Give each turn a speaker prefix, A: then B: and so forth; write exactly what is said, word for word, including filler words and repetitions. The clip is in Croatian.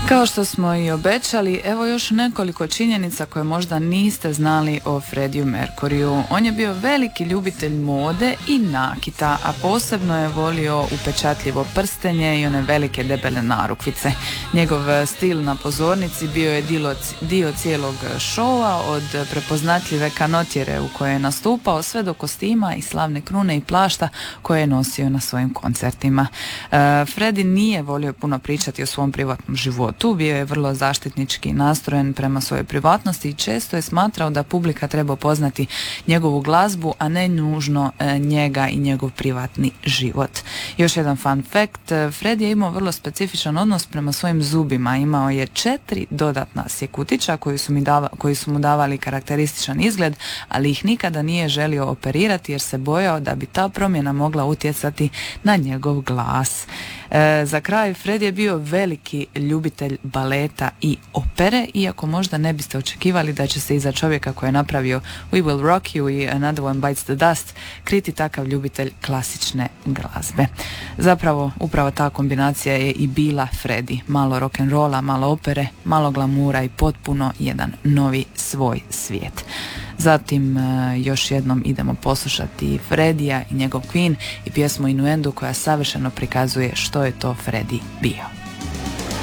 A: Kao što smo i obećali, evo još nekoliko činjenica koje možda niste znali o Freddiju Mercuryu. On je bio veliki ljubitelj mode i nakita, a posebno je volio upečatljivo prstenje i one velike debele narukvice. Njegov stil na pozornici bio je dio, dio cijelog šova, od prepoznatljive kanotjere u kojoj je nastupao sve do kostima i slavne krune i plašta koje je nosio na svojim koncertima. Uh, Freddie nije volio puno pričati o svom privatnom životu. Tu bio je vrlo zaštitnički nastrojen prema svojoj privatnosti i često je smatrao da publika treba poznati njegovu glazbu, a ne nužno e, njega i njegov privatni život. Još jedan fun fact, Freddie je imao vrlo specifičan odnos prema svojim zubima. Imao je četiri dodatna sjekutića koji su, mi dava, koji su mu davali karakterističan izgled, ali ih nikada nije želio operirati jer se bojao da bi ta promjena mogla utjecati na njegov glas. E, za kraj, Freddie je bio veliki ljubitelj baleta i opere, iako možda ne biste očekivali da će se iza čovjeka koji je napravio We Will Rock You i Another One Bites the Dust kriti takav ljubitelj klasične glazbe. Zapravo, upravo ta kombinacija je i bila Freddie. Malo rock'n'rolla, malo opere, malo glamura i potpuno jedan novi svoj svijet. Zatim još jednom idemo poslušati Freddija i njegov Queen i pjesmu Innuendo koja savršeno prikazuje što je to Freddie bio.